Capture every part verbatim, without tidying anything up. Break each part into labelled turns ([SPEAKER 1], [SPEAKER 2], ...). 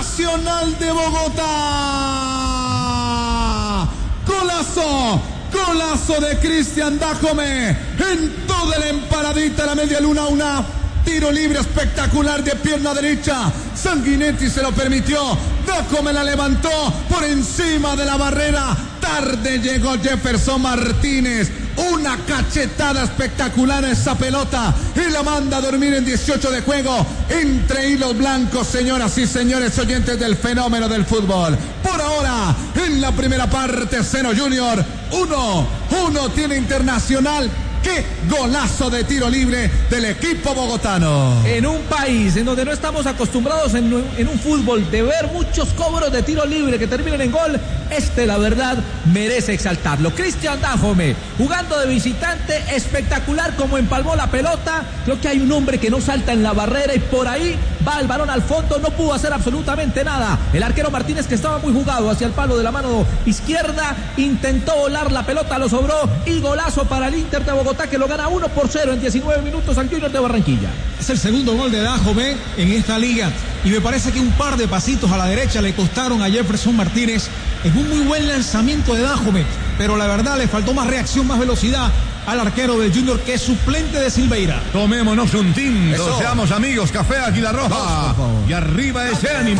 [SPEAKER 1] Nacional de Bogotá. Golazo, golazo de Cristian Dajome en toda la emparadita, la media luna, una tiro libre espectacular de pierna derecha. Sanguinetti se lo permitió, Dajome la levantó por encima de la barrera. Tarde llegó Jefferson Martínez, una cachetada espectacular a esa pelota y la manda a dormir en dieciocho de juego. Entre hilos blancos, señoras y señores oyentes del fenómeno del fútbol. Por ahora, en la primera parte, Seno Junior, uno, uno tiene Internacional. ¡Qué golazo de tiro libre del equipo bogotano!
[SPEAKER 2] En un país en donde no estamos acostumbrados en, en un fútbol de ver muchos cobros de tiro libre que terminen en gol, este la verdad merece exaltarlo. Cristian Dajome, jugando de visitante, espectacular como empalmó la pelota. Creo que hay un hombre que no salta en la barrera y por ahí va el balón al fondo, no pudo hacer absolutamente nada. El arquero Martínez, que estaba muy jugado hacia el palo de la mano izquierda, intentó volar la pelota, lo sobró y golazo para el Inter de Bogotá, que lo gana uno por cero en diecinueve minutos al Junior de Barranquilla.
[SPEAKER 3] Es el segundo gol de Dajome en esta liga y me parece que un par de pasitos a la derecha le costaron a Jefferson Martínez. Es un muy buen lanzamiento de Dajome, pero la verdad le faltó más reacción, más velocidad al arquero del Junior, que es suplente de Silveira.
[SPEAKER 4] Tomémonos un tinto, Eso. Seamos amigos, café Águila Roja. Y arriba ese ánimo.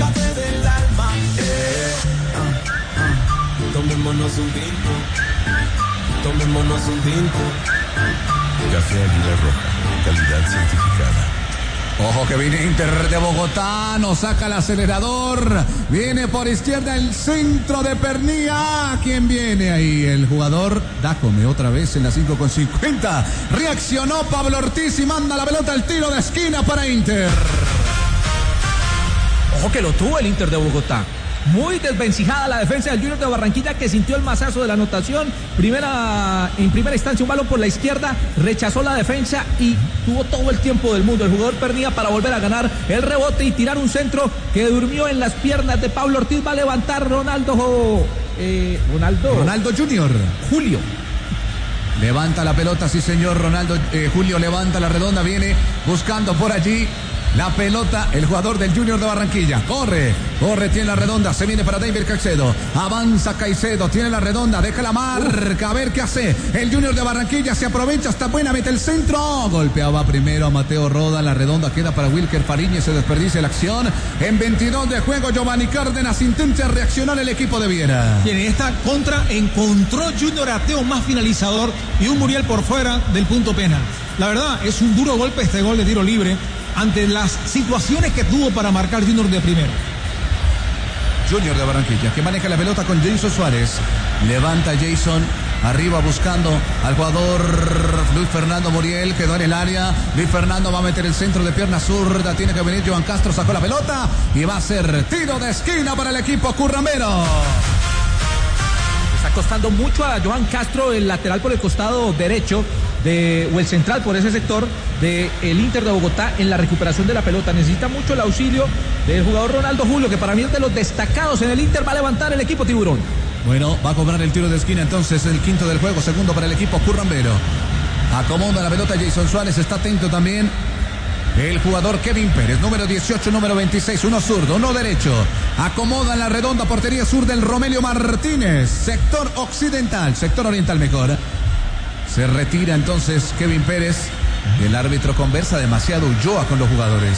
[SPEAKER 5] Tomémonos un tinto. Tomémonos un tinto.
[SPEAKER 6] Café Águila Roja, calidad certificada.
[SPEAKER 1] Ojo que viene Inter de Bogotá, nos saca el acelerador, viene por izquierda el centro de Pernía. ¿Quién viene ahí? El jugador Dajome otra vez en la cinco con cincuenta. Reaccionó Pablo Ortiz y manda la pelota al tiro de esquina para Inter.
[SPEAKER 2] Ojo que lo tuvo el Inter de Bogotá. Muy desvencijada la defensa del Junior de Barranquilla, que sintió el mazazo de la anotación. Primera, en primera instancia un balón por la izquierda, rechazó la defensa y tuvo todo el tiempo del mundo el jugador Pernía para volver a ganar el rebote y tirar un centro que durmió en las piernas de Pablo Ortiz. Va a levantar Ronaldo eh, Ronaldo
[SPEAKER 1] Ronaldo Junior
[SPEAKER 2] Julio.
[SPEAKER 1] Levanta la pelota, sí señor. Ronaldo eh, Julio levanta la redonda, viene buscando por allí la pelota, el jugador del Junior de Barranquilla. Corre, corre, tiene la redonda, se viene para David Caicedo. Avanza Caicedo, tiene la redonda, deja la marca, a ver qué hace. El Junior de Barranquilla se aprovecha, está buena, mete el centro. Golpeaba primero a Mateo Roda, la redonda queda para Wilker Fariñez, se desperdicia la acción. En veintidós de juego, Giovanni Cárdenas intenta reaccionar el equipo de Viera.
[SPEAKER 3] Y en esta contra encontró Junior a Teo más finalizador y un Muriel por fuera del punto penal. La verdad, es un duro golpe este gol de tiro libre ante las situaciones que tuvo para marcar Junior de primero.
[SPEAKER 1] Junior de Barranquilla, que maneja la pelota con Jason Suárez. Levanta Jason, arriba buscando al jugador Luis Fernando Muriel, quedó en el área. Luis Fernando va a meter el centro de pierna zurda, tiene que venir Johan Castro, sacó la pelota y va a ser tiro de esquina para el equipo currambero.
[SPEAKER 2] Está costando mucho a Johan Castro el lateral por el costado derecho de, o el central por ese sector del Inter de Bogotá en la recuperación de la pelota. Necesita mucho el auxilio del jugador Ronaldo Julio, que para mí es de los destacados en el Inter. Va a levantar el equipo tiburón.
[SPEAKER 1] Bueno, va a cobrar el tiro de esquina entonces, el quinto del juego, segundo para el equipo currambero. Acomoda la pelota Jason Suárez, está atento también el jugador Kevin Pérez, número dieciocho, número veintiséis, uno zurdo, uno derecho. Acomoda en la redonda portería sur del Romelio Martínez, sector occidental, sector oriental mejor. Se retira entonces Kevin Pérez. El árbitro conversa demasiado Ulloa con los jugadores.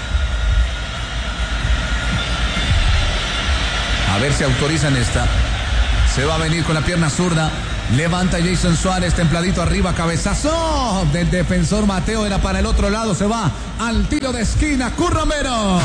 [SPEAKER 1] A ver si autorizan esta. Se va a venir con la pierna zurda. Levanta Jason Suárez, templadito arriba, cabezazo del defensor Mateo, era para el otro lado, se va al tiro de esquina, currambero.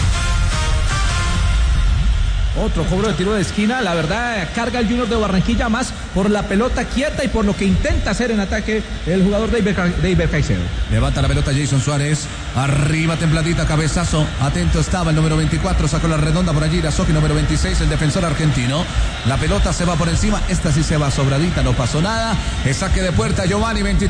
[SPEAKER 2] Otro cobro de tiro de esquina, la verdad carga el Junior de Barranquilla más por la pelota quieta y por lo que intenta hacer en ataque el jugador David Caicedo.
[SPEAKER 1] Levanta la pelota Jason Suárez, arriba templadita, cabezazo, atento estaba el número veinticuatro, sacó la redonda por allí, Irazoki, número veintiséis, el defensor argentino. La pelota se va por encima, esta sí se va sobradita, no pasó nada. El saque de puerta Giovanni, veintitrés.